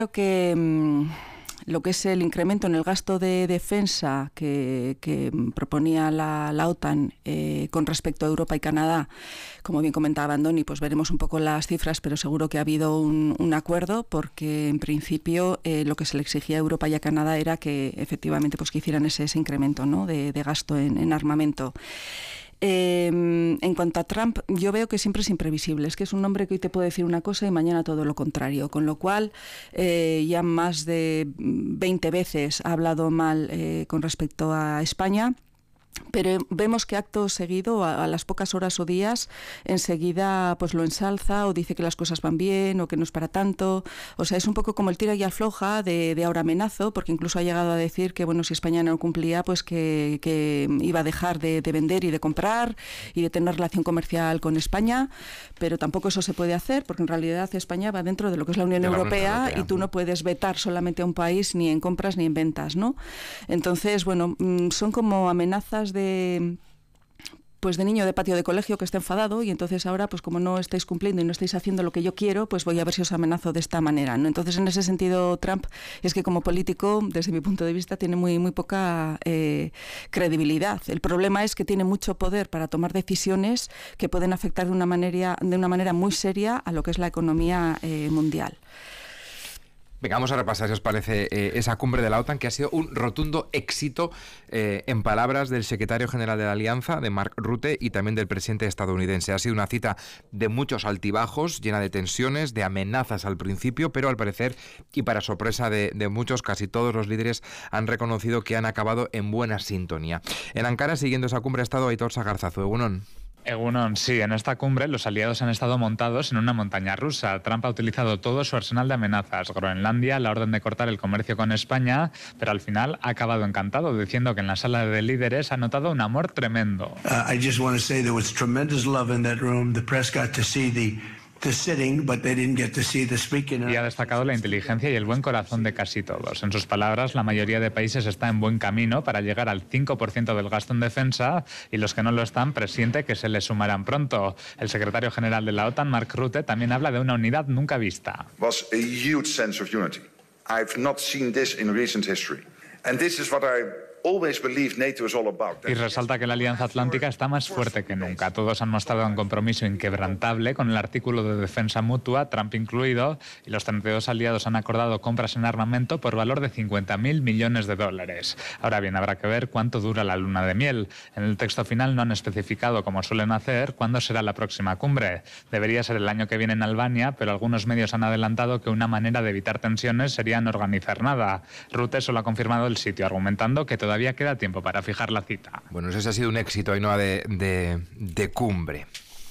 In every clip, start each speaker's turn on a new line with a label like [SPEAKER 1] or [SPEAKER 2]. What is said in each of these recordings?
[SPEAKER 1] Creo que lo que es el incremento en el gasto de defensa que proponía la OTAN con respecto a Europa y Canadá, como bien comentaba Andoni, pues veremos un poco las cifras, pero seguro que ha habido un acuerdo, porque en principio lo que se le exigía a Europa y a Canadá era que efectivamente pues que hicieran ese incremento, ¿no?, de gasto en armamento. En cuanto a Trump, yo veo que siempre es imprevisible. Es que es un hombre que hoy te puede decir una cosa y mañana todo lo contrario. Con lo cual, ya más de 20 veces ha hablado mal con respecto a España. Pero vemos que acto seguido, a las pocas horas o días, enseguida pues lo ensalza o dice que las cosas van bien o que no es para tanto. O sea, es un poco como el tira y afloja de ahora amenazo, porque incluso ha llegado a decir que bueno, si España no cumplía, pues que iba a dejar de vender y de comprar y de tener relación comercial con España, pero tampoco eso se puede hacer, porque en realidad España va dentro de lo que es la Unión Europea y tú no puedes vetar solamente a un país ni en compras ni en ventas, ¿no? Entonces, bueno, son como amenazas de niño de patio de colegio que está enfadado y entonces ahora pues como no estáis cumpliendo y no estáis haciendo lo que yo quiero, pues voy a ver si os amenazo de esta manera, ¿no? Entonces en ese sentido Trump es que como político, desde mi punto de vista, tiene muy poca credibilidad. El problema es que tiene mucho poder para tomar decisiones que pueden afectar de una manera muy seria a lo que es la economía mundial.
[SPEAKER 2] Venga, vamos a repasar, si os parece, esa cumbre de la OTAN, que ha sido un rotundo éxito, en palabras del secretario general de la Alianza, de Mark Rutte, y también del presidente estadounidense. Ha sido una cita de muchos altibajos, llena de tensiones, de amenazas al principio, pero al parecer, y para sorpresa de muchos, casi todos los líderes han reconocido que han acabado en buena sintonía. En Ankara, siguiendo esa cumbre, ha estado Aitor Sagarzazu. Egunon.
[SPEAKER 3] Egunon, sí, en esta cumbre los aliados han estado montados en una montaña rusa. Trump ha utilizado todo su arsenal de amenazas. Groenlandia, la orden de cortar el comercio con España, pero al final ha acabado encantado, diciendo que en la sala de líderes ha notado un amor tremendo.
[SPEAKER 4] I just want to say there was tremendous love in that room. The press got to see the sitting, but they didn't get to see the speaking.
[SPEAKER 3] Y ha destacado la inteligencia y el buen corazón de casi todos. En sus palabras, la mayoría de países está en buen camino para llegar al 5% del gasto en defensa y los que no lo están presiente que se les sumarán pronto. El secretario general de la OTAN, Mark Rutte, también habla de una unidad nunca vista.
[SPEAKER 5] Was a huge sense of unity. I've not seen this in recent history. And this is what I always believe NATO is all about.
[SPEAKER 3] Y resalta que la Alianza Atlántica está más fuerte que nunca. Todos han mostrado un compromiso inquebrantable con el artículo de defensa mutua, Trump incluido, y los 32 aliados han acordado compras en armamento por valor de 50.000 millones de dólares. Ahora bien, habrá que ver cuánto dura la luna de miel. En el texto final no han especificado, como suelen hacer, cuándo será la próxima cumbre. Debería ser el año que viene en Albania, pero algunos medios han adelantado que una manera de evitar tensiones sería no organizar nada. Rutte solo ha confirmado el sitio, argumentando que todavía queda tiempo para fijar la cita.
[SPEAKER 2] Bueno, ese ha sido un éxito, Ainhoa, de cumbre.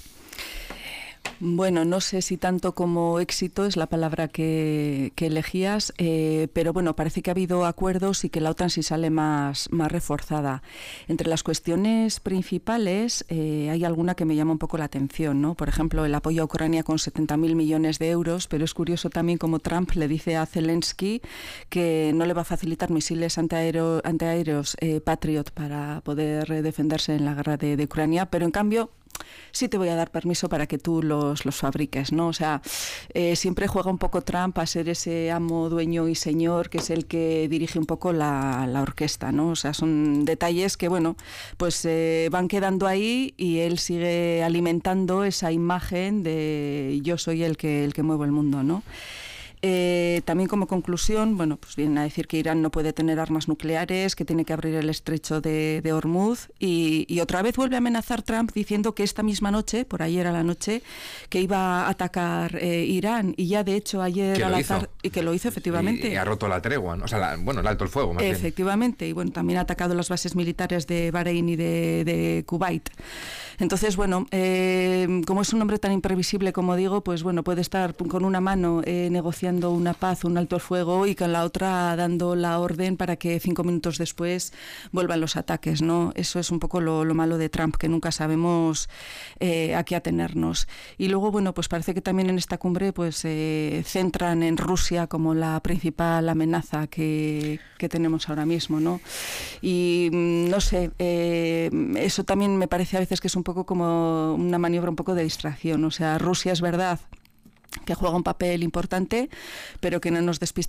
[SPEAKER 1] Bueno, no sé si tanto como éxito es la palabra que elegías, pero bueno, parece que ha habido acuerdos y que la OTAN sí sale más reforzada. Entre las cuestiones principales hay alguna que me llama un poco la atención, ¿no? Por ejemplo, el apoyo a Ucrania con 70.000 millones de euros, pero es curioso también como Trump le dice a Zelensky que no le va a facilitar misiles antiaéreos Patriot para poder defenderse en la guerra de Ucrania, pero en cambio sí te voy a dar permiso para que tú los fabriques, ¿no? O sea, siempre juega un poco Trump a ser ese amo, dueño y señor, que es el que dirige un poco la orquesta, ¿no? O sea, son detalles que, bueno, pues van quedando ahí y él sigue alimentando esa imagen de yo soy el que muevo el mundo, ¿no? También como conclusión, bueno, pues vienen a decir que Irán no puede tener armas nucleares, que tiene que abrir el estrecho de Hormuz y otra vez vuelve a amenazar Trump diciendo que esta misma noche, por ayer a la noche, que iba a atacar Irán y ya de hecho ayer al azar, y que lo hizo efectivamente.
[SPEAKER 2] Y ha roto la tregua, ¿no? O sea, el alto el fuego más bien.
[SPEAKER 1] Efectivamente, y bueno, también ha atacado las bases militares de Bahrein y de Kuwait. Entonces, bueno, como es un hombre tan imprevisible como digo, pues bueno, puede estar con una mano negociando una paz, un alto el fuego y con la otra dando la orden para que 5 minutos después vuelvan los ataques, ¿no? Eso es un poco lo malo de Trump, que nunca sabemos a qué atenernos. Y luego, bueno, pues parece que también en esta cumbre pues centran en Rusia como la principal amenaza que tenemos ahora mismo, ¿no? Y no sé, eso también me parece a veces que es un poco como una maniobra un poco de distracción. O sea, Rusia es verdad que juega un papel importante, pero que no nos despistemos